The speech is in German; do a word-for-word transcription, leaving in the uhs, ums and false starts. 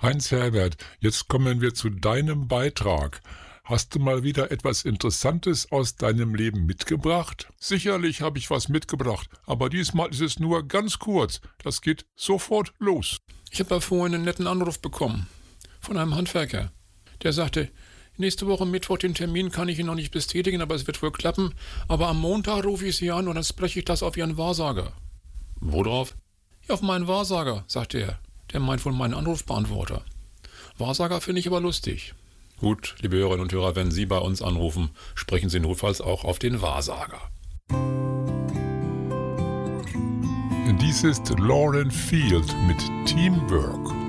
Heinz-Herbert, jetzt kommen wir zu deinem Beitrag. Hast du mal wieder etwas Interessantes aus deinem Leben mitgebracht? Sicherlich habe ich was mitgebracht, aber diesmal ist es nur ganz kurz. Das geht sofort los. Ich habe da vorhin einen netten Anruf bekommen von einem Handwerker. Der sagte, nächste Woche Mittwoch den Termin kann ich Ihnen noch nicht bestätigen, aber es wird wohl klappen. Aber am Montag rufe ich Sie an und dann spreche ich das auf Ihren Wahrsager. Worauf? Ja, auf meinen Wahrsager, sagte er. Der meint wohl meinen Anrufbeantworter. Wahrsager finde ich aber lustig. Gut, liebe Hörerinnen und Hörer, wenn Sie bei uns anrufen, sprechen Sie notfalls auch auf den Wahrsager. Dies ist Lauren Field mit Teamwork.